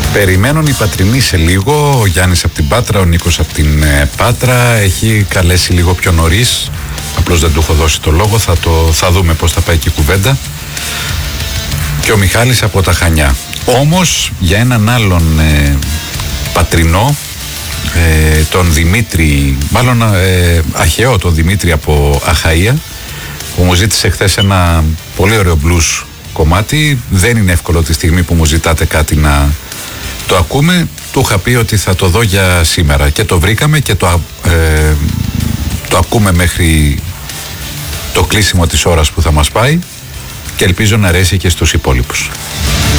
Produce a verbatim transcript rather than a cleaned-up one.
Περιμένουν οι Πατρινοί σε λίγο. Ο Γιάννης από την Πάτρα, ο Νίκος από την ε, Πάτρα. Έχει καλέσει λίγο πιο νωρίς. Απλώς δεν του έχω δώσει το λόγο. Θα, το, θα δούμε πώς θα πάει και η κουβέντα. Και ο Μιχάλης από τα Χανιά. Όμως για έναν άλλον ε, Πατρινό, ε, τον Δημήτρη, μάλλον ε, Αχαιό, τον Δημήτρη από Αχαΐα, που μου ζήτησε χθες ένα πολύ ωραίο blues κομμάτι. Δεν είναι εύκολο τη στιγμή που μου ζητάτε κάτι να το ακούμε. Του είχα πει ότι θα το δω για σήμερα και το βρήκαμε και το, ε, το ακούμε μέχρι το κλείσιμο της ώρας που θα μας πάει και ελπίζω να αρέσει και στους υπόλοιπους.